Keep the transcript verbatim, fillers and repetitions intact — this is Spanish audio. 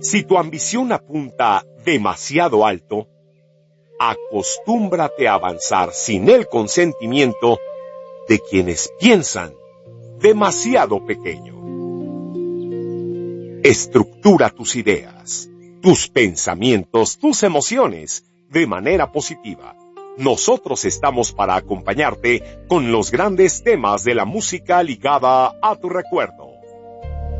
Si tu ambición apunta demasiado alto, acostúmbrate a avanzar sin el consentimiento de quienes piensan demasiado pequeño. Estructura tus ideas, tus pensamientos, tus emociones de manera positiva. Nosotros estamos para acompañarte con los grandes temas de la música ligada a tu recuerdo.